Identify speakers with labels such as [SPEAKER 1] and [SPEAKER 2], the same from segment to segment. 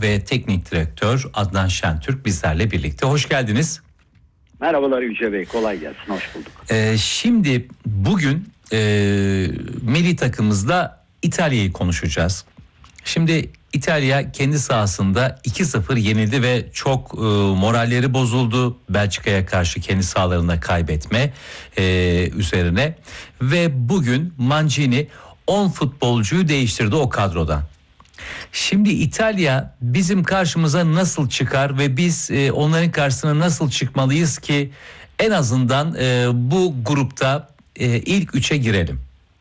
[SPEAKER 1] ve teknik direktör Adnan Şentürk bizlerle birlikte. Hoş geldiniz.
[SPEAKER 2] Merhabalar Yüce Bey, kolay gelsin, hoş bulduk.
[SPEAKER 1] Şimdi bugün milli takımımızda İtalya'yı konuşacağız. Şimdi İtalya kendi sahasında 2-0 yenildi ve çok moralleri bozuldu. Belçika'ya karşı kendi sahalarında kaybetme üzerine. Ve bugün Mancini 10 futbolcuyu değiştirdi o kadrodan. Şimdi İtalya bizim karşımıza nasıl çıkar ve biz onların karşısına nasıl çıkmalıyız ki en azından bu grupta ilk 3'e girelim?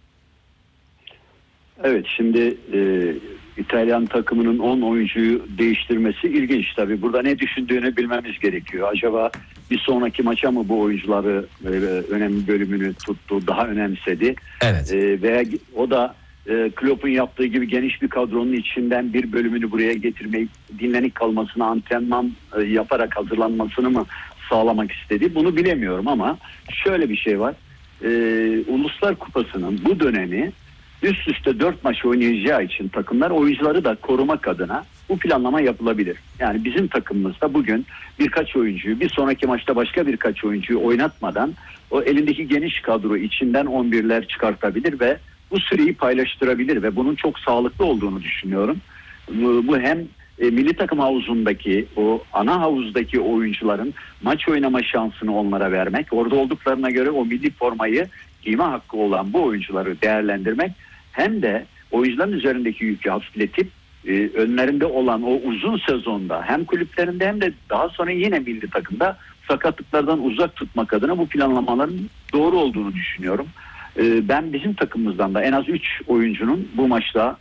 [SPEAKER 2] Evet, şimdi İtalyan takımının 10 oyuncuyu değiştirmesi ilginç tabii. Burada ne düşündüğünü bilmemiz gerekiyor. Acaba bir sonraki maça mı bu oyuncuları önemli bölümünü tuttu, daha önemsedi?
[SPEAKER 1] Evet.
[SPEAKER 2] Veya o da Klopp'un yaptığı gibi geniş bir kadronun içinden bir bölümünü buraya getirmeyi, dinlenik kalmasını, antrenman yaparak hazırlanmasını mı sağlamak istedi? Bunu bilemiyorum ama şöyle bir şey var. Uluslar Kupası'nın bu dönemi üst üste 4 maç oynayacağı için takımlar oyuncuları da korumak adına bu planlama yapılabilir. Yani bizim takımımızda bugün birkaç oyuncuyu, bir sonraki maçta başka birkaç oyuncuyu oynatmadan o elindeki geniş kadro içinden 11'ler çıkartabilir ve bu süreyi paylaştırabilir ve bunun çok sağlıklı olduğunu düşünüyorum. Bu hem milli takım havuzundaki, o ana havuzdaki oyuncuların maç oynama şansını onlara vermek, orada olduklarına göre o milli formayı giyme hakkı olan bu oyuncuları değerlendirmek, hem de oyuncuların üzerindeki yükü hafifletip önlerinde olan o uzun sezonda hem kulüplerinde hem de daha sonra yine milli takımda sakatlıklardan uzak tutmak adına bu planlamaların doğru olduğunu düşünüyorum. Ben bizim takımımızdan da en az 3 oyuncunun bu maçta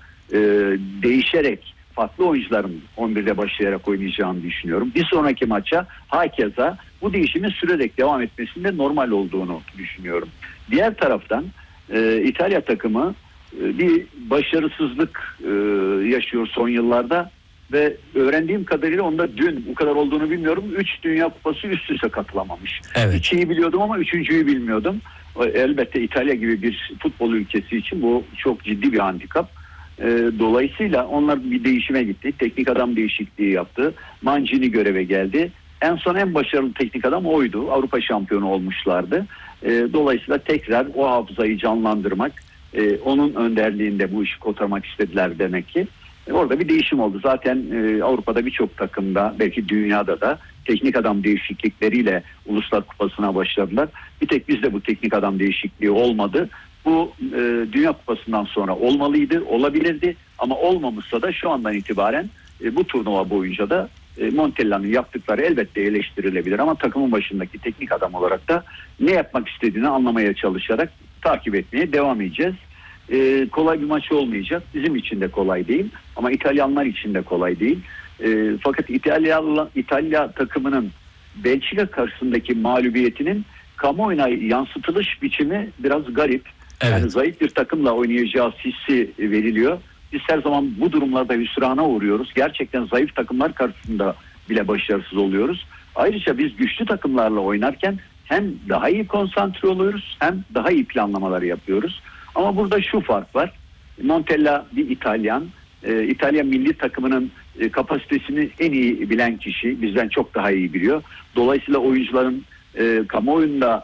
[SPEAKER 2] değişerek farklı oyuncuların 11'de başlayarak oynayacağını düşünüyorum. Bir sonraki maça hakeza bu değişimin sürerek devam etmesinde normal olduğunu düşünüyorum. Diğer taraftan İtalya takımı bir başarısızlık yaşıyor son yıllarda ve öğrendiğim kadarıyla onda dün bu kadar olduğunu bilmiyorum. 3 Dünya Kupası üst üste katılamamış.
[SPEAKER 1] Evet.
[SPEAKER 2] 2'yi biliyordum ama 3.'yü bilmiyordum. Elbette İtalya gibi bir futbol ülkesi için bu çok ciddi bir handikap. Dolayısıyla onlar bir değişime gitti. Teknik adam değişikliği yaptı. Mancini göreve geldi. En son en başarılı teknik adam oydu. Avrupa şampiyonu olmuşlardı. Dolayısıyla tekrar o hafızayı canlandırmak, onun önderliğinde bu işi kotarmak istediler demek ki. Orada bir değişim oldu. Zaten Avrupa'da birçok takımda, belki dünyada da teknik adam değişiklikleriyle Uluslar Kupası'na başladılar. Bir tek bizde bu teknik adam değişikliği olmadı. Bu Dünya Kupası'ndan sonra olmalıydı, olabilirdi ama olmamışsa da şu andan itibaren bu turnuva boyunca da Montella'nın yaptıkları elbette eleştirilebilir ama takımın başındaki teknik adam olarak da ne yapmak istediğini anlamaya çalışarak takip etmeye devam edeceğiz. Kolay bir maç olmayacak. Bizim için de kolay değil ama İtalyanlar için de kolay değil. Fakat İtalya takımının Belçika karşısındaki mağlubiyetinin kamuoyuna yansıtılış biçimi biraz garip.
[SPEAKER 1] Evet.
[SPEAKER 2] Yani zayıf bir takımla oynayacağı hissi veriliyor. Biz her zaman bu durumlarda hüsrana uğruyoruz. Gerçekten zayıf takımlar karşısında bile başarısız oluyoruz. Ayrıca biz güçlü takımlarla oynarken hem daha iyi konsantre oluyoruz hem daha iyi planlamalar yapıyoruz. Ama burada şu fark var. Montella bir İtalyan. İtalya milli takımının kapasitesini en iyi bilen kişi. Bizden çok daha iyi biliyor. Dolayısıyla oyuncuların kamuoyunda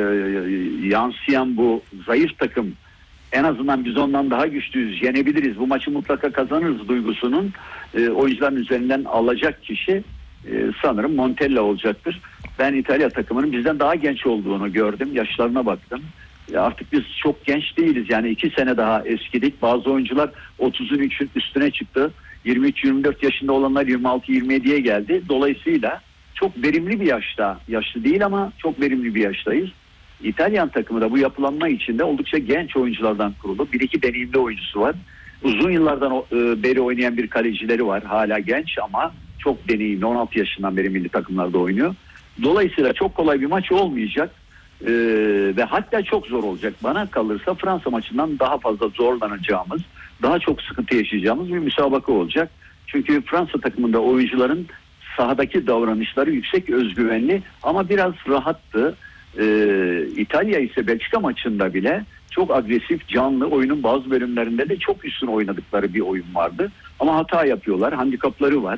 [SPEAKER 2] yansıyan bu zayıf takım, en azından biz ondan daha güçlüyüz, yenebiliriz, bu maçı mutlaka kazanırız duygusunun oyuncuların üzerinden alacak kişi sanırım Montella olacaktır. Ben İtalya takımının bizden daha genç olduğunu gördüm. Yaşlarına baktım. Artık biz çok genç değiliz. Yani 2 sene daha eskidik. Bazı oyuncular 30'un üstüne çıktı. 23-24 yaşında olanlar 26-27'ye geldi. Dolayısıyla çok verimli bir yaşta. Yaşlı değil ama çok verimli bir yaştayız. İtalyan takımı da bu yapılanma içinde oldukça genç oyunculardan kurulu. 1-2 deneyimli oyuncusu var. Uzun yıllardan beri oynayan bir kalecileri var. Hala genç ama çok deneyimli. 16 yaşından beri milli takımlarda oynuyor. Dolayısıyla çok kolay bir maç olmayacak. Ve hatta çok zor olacak. Bana kalırsa Fransa maçından daha fazla zorlanacağımız, daha çok sıkıntı yaşayacağımız bir müsabaka olacak. Çünkü Fransa takımında oyuncuların sahadaki davranışları yüksek özgüvenli ama biraz rahattı. İtalya ise Belçika maçında bile çok agresif, canlı, oyunun bazı bölümlerinde de çok üstün oynadıkları bir oyun vardı. Ama hata yapıyorlar, handikapları var.